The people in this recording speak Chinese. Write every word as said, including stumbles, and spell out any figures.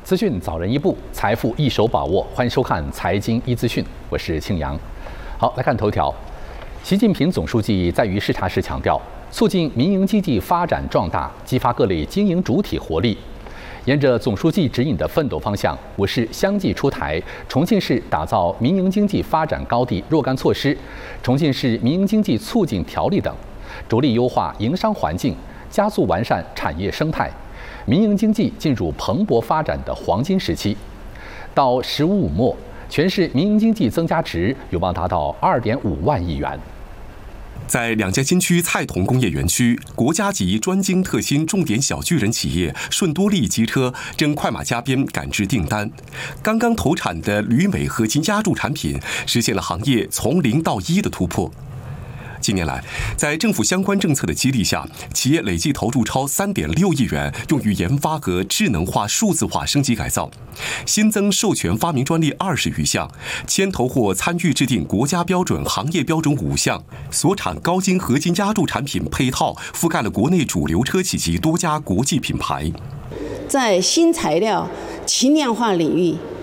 资讯早人一步，财富一手把握。欢迎收看《财经一资讯》，我是庆阳。好，来看头条。习近平总书记在与视察时强调，促进民营经济发展壮大，激发各类经营主体活力。沿着总书记指引的奋斗方向，我市相继出台重庆市打造民营经济发展高地若干措施、重庆市民营经济促进条例等，着力优化营商环境，加速完善产业生态。民营经济进入蓬勃发展的黄金时期，到“十五五”末，全市民营经济增加值有望达到二点五万亿元。 在两江新区菜铜工业园区，国家级专精特新重点小巨人企业顺多利机车正快马加鞭赶制订单。刚刚投产的铝镁合金压铸产品实现了行业从零到一的突破。近年来，在政府相关政策的激励下，企业累计投入超三点六亿元，用于研发和智能化、数字化升级改造，新增授权发明专利二十余项，牵头或参与制定国家标准、行业标准五项，所产高精合金压铸产品配套覆盖了国内主流车企及多家国际品牌。 在新材料、轻量化领域